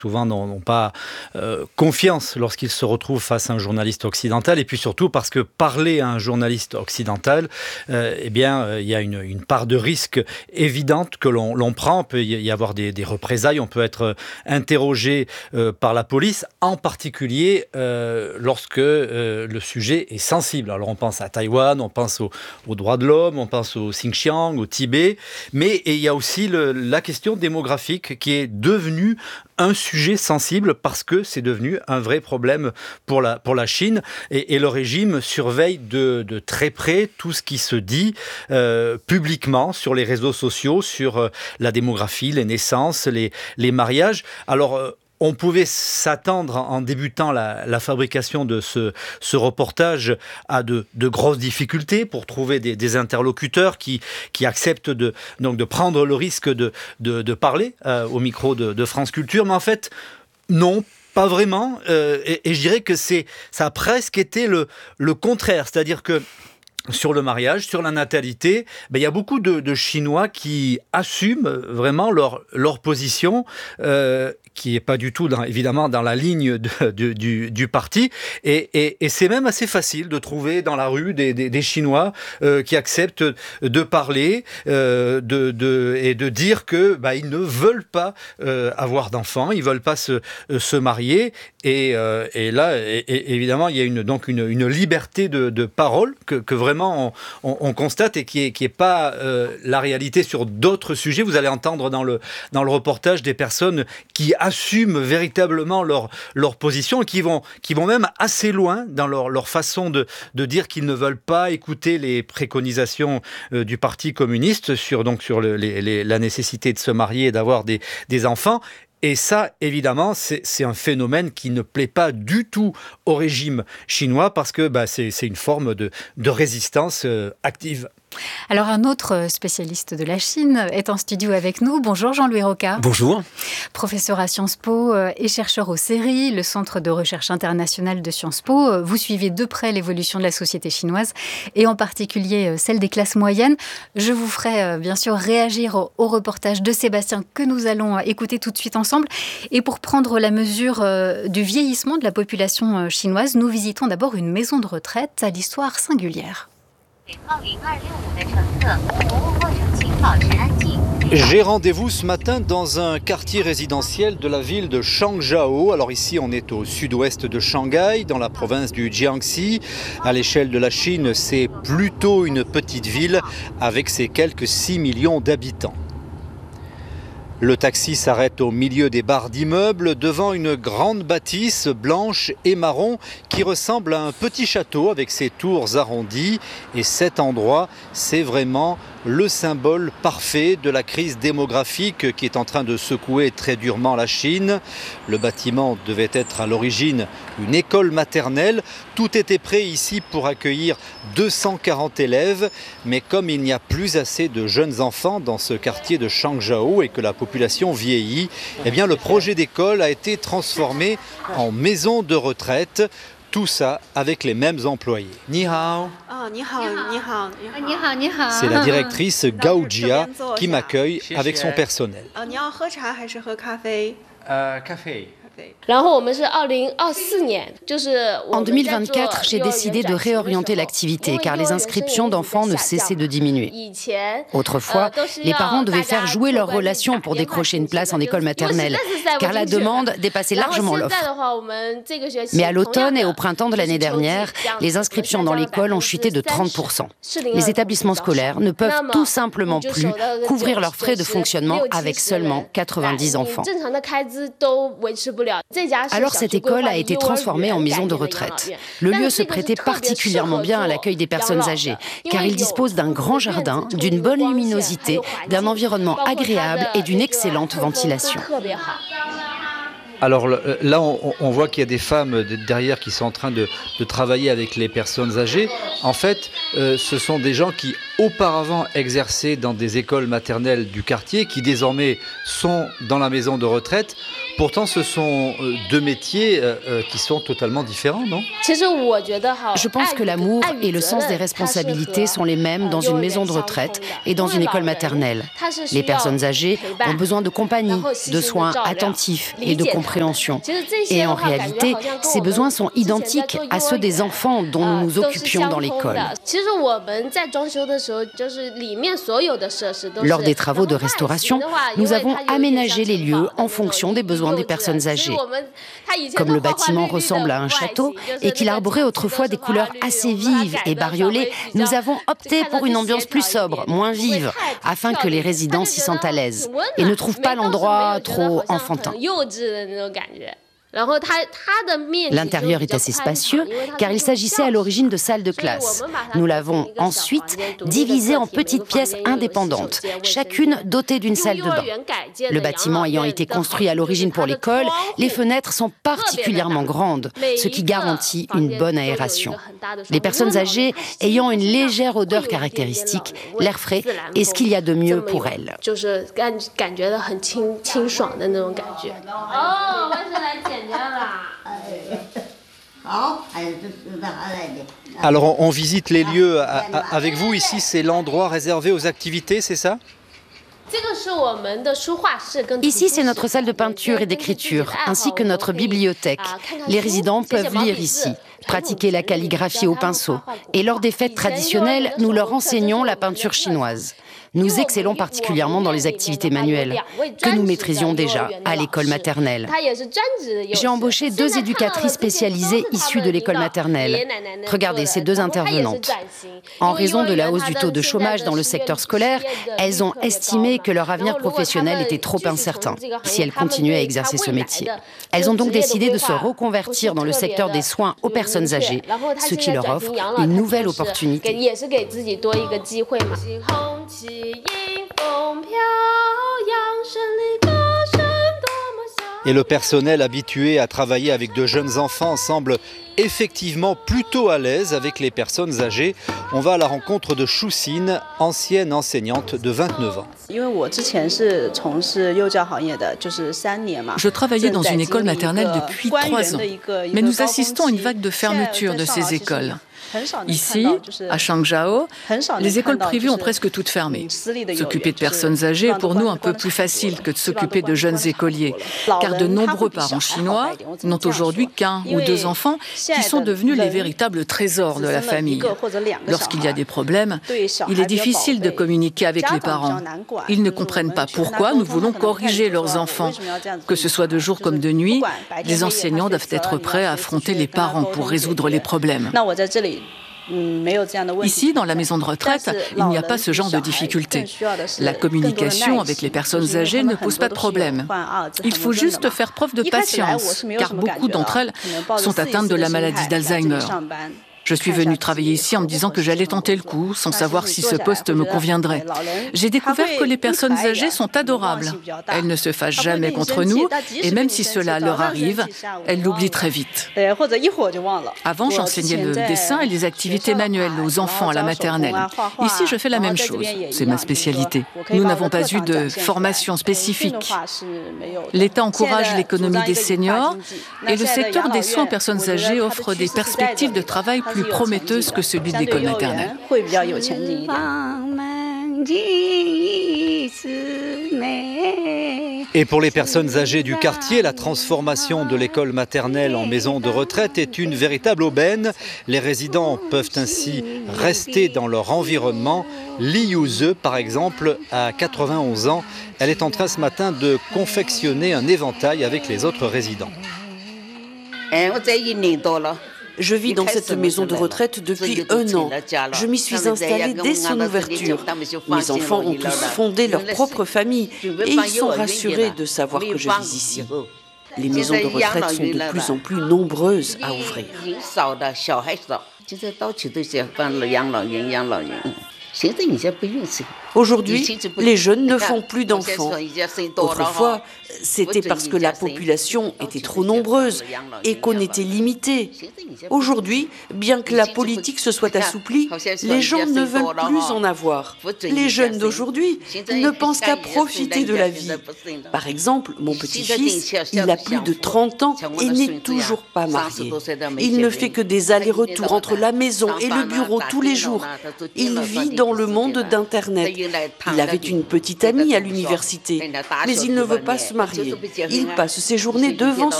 souvent n'ont pas confiance lorsqu'ils se retrouvent face à un journaliste occidental, et puis surtout parce que parler à un journaliste occidental, il y a une part de risque évidente que l'on prend. Il peut y avoir des représailles, on peut être interrogé par la police, en particulier lorsque le sujet est sensible. Alors on pense à Taïwan, on pense aux droits de l'homme, on pense au Xinjiang, au Tibet, mais il y a aussi la question démographique qui est devenue un sujet sensible parce que c'est devenu un vrai problème pour la Chine, et le régime surveille de très près tout ce qui se dit publiquement sur les réseaux sociaux, sur la démographie, les naissances, les mariages. Alors on pouvait s'attendre, en débutant la fabrication de ce reportage, à de grosses difficultés pour trouver des interlocuteurs qui acceptent de prendre le risque de parler au micro de France Culture. Mais en fait, non, pas vraiment. Et je dirais que ça a presque été le contraire. C'est-à-dire que sur le mariage, sur la natalité, il y a beaucoup de Chinois qui assument vraiment leur position, qui n'est pas du tout, évidemment, dans la ligne du parti. Et c'est même assez facile de trouver dans la rue des Chinois qui acceptent de parler et de dire que ils ne veulent pas avoir d'enfants, ils ne veulent pas se marier. Et là, évidemment, il y a une liberté de parole que vraiment on constate, et qui est pas la réalité sur d'autres sujets. Vous allez entendre dans le reportage des personnes qui assument véritablement leur position, et qui vont même assez loin dans leur façon de dire qu'ils ne veulent pas écouter les préconisations du Parti communiste sur la nécessité de se marier et d'avoir des enfants. Et ça, évidemment, c'est un phénomène qui ne plaît pas du tout au régime chinois, parce que c'est une forme de résistance active. Alors un autre spécialiste de la Chine est en studio avec nous. Bonjour Jean-Louis Rocca. Bonjour. Professeur à Sciences Po et chercheur au CERI, le Centre de recherche internationale de Sciences Po. Vous suivez de près l'évolution de la société chinoise, et en particulier celle des classes moyennes. Je vous ferai bien sûr réagir au reportage de Sébastien que nous allons écouter tout de suite ensemble. Et pour prendre la mesure du vieillissement de la population chinoise, nous visitons d'abord une maison de retraite à l'histoire singulière. J'ai rendez-vous ce matin dans un quartier résidentiel de la ville de Changzhou. Alors ici, on est au sud-ouest de Shanghai, dans la province du Jiangxi. À l'échelle de la Chine, c'est plutôt une petite ville avec ses quelques 6 millions d'habitants. Le taxi s'arrête au milieu des barres d'immeubles, devant une grande bâtisse blanche et marron qui ressemble à un petit château avec ses tours arrondies. Et cet endroit, c'est vraiment le symbole parfait de la crise démographique qui est en train de secouer très durement la Chine. Le bâtiment devait être à l'origine une école maternelle. Tout était prêt ici pour accueillir 240 élèves. Mais comme il n'y a plus assez de jeunes enfants dans ce quartier de Changzhou et que la population vieillit, le projet d'école a été transformé en maison de retraite. Tout ça avec les mêmes employés. Ni hao. C'est la directrice Gao Jia qui m'accueille avec son personnel. Café. En 2024, j'ai décidé de réorienter l'activité car les inscriptions d'enfants ne cessaient de diminuer. Autrefois, les parents devaient faire jouer leur relation pour décrocher une place en école maternelle car la demande dépassait largement l'offre. Mais à l'automne et au printemps de l'année dernière, les inscriptions dans l'école ont chuté de 30%. Les établissements scolaires ne peuvent tout simplement plus couvrir leurs frais de fonctionnement avec seulement 90 enfants. Alors cette école a été transformée en maison de retraite. Le lieu se prêtait particulièrement bien à l'accueil des personnes âgées, car il dispose d'un grand jardin, d'une bonne luminosité, d'un environnement agréable et d'une excellente ventilation. Alors là, on voit qu'il y a des femmes derrière qui sont en train de travailler avec les personnes âgées. En fait, ce sont des gens qui auparavant exerçaient dans des écoles maternelles du quartier, qui désormais sont dans la maison de retraite Pourtant, ce sont deux métiers qui sont totalement différents, non? Je pense que l'amour et le sens des responsabilités sont les mêmes dans une maison de retraite et dans une école maternelle. Les personnes âgées ont besoin de compagnie, de soins attentifs et de compréhension. Et en réalité, ces besoins sont identiques à ceux des enfants dont nous nous occupions dans l'école. Lors des travaux de restauration, nous avons aménagé les lieux en fonction des besoins des personnes âgées. Comme le bâtiment ressemble à un château et qu'il arborait autrefois des couleurs assez vives et bariolées, nous avons opté pour une ambiance plus sobre, moins vive, afin que les résidents s'y sentent à l'aise et ne trouvent pas l'endroit trop enfantin. L'intérieur est assez spacieux car il s'agissait à l'origine de salles de classe. Nous l'avons ensuite divisé en petites pièces indépendantes, chacune dotée d'une salle de bain. Le bâtiment ayant été construit à l'origine pour l'école, les fenêtres sont particulièrement grandes, ce qui garantit une bonne aération. Les personnes âgées ayant une légère odeur caractéristique, l'air frais est ce qu'il y a de mieux pour elles. Alors, on visite les lieux avec vous. Ici, c'est l'endroit réservé aux activités, c'est ça? Ici, c'est notre salle de peinture et d'écriture, ainsi que notre bibliothèque. Les résidents peuvent lire ici, pratiquer la calligraphie au pinceau. Et lors des fêtes traditionnelles, nous leur enseignons la peinture chinoise. Nous excellons particulièrement dans les activités manuelles, que nous maîtrisions déjà à l'école maternelle. J'ai embauché 2 éducatrices spécialisées issues de l'école maternelle. Regardez ces 2 intervenantes. En raison de la hausse du taux de chômage dans le secteur scolaire, elles ont estimé que leur avenir professionnel était trop incertain si elles continuaient à exercer ce métier. Elles ont donc décidé de se reconvertir dans le secteur des soins aux personnes âgées, ce qui leur offre une nouvelle opportunité. Et le personnel habitué à travailler avec de jeunes enfants semble effectivement plutôt à l'aise avec les personnes âgées. On va à la rencontre de Shu Xin, ancienne enseignante de 29 ans. Je travaillais dans une école maternelle depuis 3 ans, mais nous assistons à une vague de fermeture de ces écoles. Ici, à Changzhou, les écoles privées ont presque toutes fermé. S'occuper de personnes âgées est pour nous un peu plus facile que de s'occuper de jeunes écoliers, car de nombreux parents chinois n'ont aujourd'hui qu'1 ou 2 enfants qui sont devenus les véritables trésors de la famille. Lorsqu'il y a des problèmes, il est difficile de communiquer avec les parents. Ils ne comprennent pas pourquoi nous voulons corriger leurs enfants. Que ce soit de jour comme de nuit, les enseignants doivent être prêts à affronter les parents pour résoudre les problèmes. Ici, dans la maison de retraite, il n'y a pas ce genre de difficulté. La communication avec les personnes âgées ne pose pas de problème. Il faut juste faire preuve de patience, car beaucoup d'entre elles sont atteintes de la maladie d'Alzheimer. Je suis venue travailler ici en me disant que j'allais tenter le coup, sans savoir si ce poste me conviendrait. J'ai découvert que les personnes âgées sont adorables. Elles ne se fâchent jamais contre nous, et même si cela leur arrive, elles l'oublient très vite. Avant, j'enseignais le dessin et les activités manuelles aux enfants à la maternelle. Ici, je fais la même chose. C'est ma spécialité. Nous n'avons pas eu de formation spécifique. L'État encourage l'économie des seniors, et le secteur des soins aux personnes âgées offre des perspectives de travail plus prometteuse que celui de l'école maternelle. Et pour les personnes âgées du quartier, la transformation de l'école maternelle en maison de retraite est une véritable aubaine. Les résidents peuvent ainsi rester dans leur environnement. Li Yuze, par exemple, a 91 ans. Elle est en train ce matin de confectionner un éventail avec les autres résidents. Je vis dans cette maison de retraite depuis 1 an. Je m'y suis installée dès son ouverture. Mes enfants ont tous fondé leur propre famille et ils sont rassurés de savoir que je vis ici. Les maisons de retraite sont de plus en plus nombreuses à ouvrir. Aujourd'hui, les jeunes ne font plus d'enfants. Autrefois, c'était parce que la population était trop nombreuse et qu'on était limité. Aujourd'hui, bien que la politique se soit assouplie, les gens ne veulent plus en avoir. Les jeunes d'aujourd'hui ne pensent qu'à profiter de la vie. Par exemple, mon petit-fils, il a plus de 30 ans et n'est toujours pas marié. Il ne fait que des allers-retours entre la maison et le bureau tous les jours. Il vit dans le monde d'Internet. Il avait une petite amie à l'université, mais il ne veut pas se marier. Il passe ses journées devant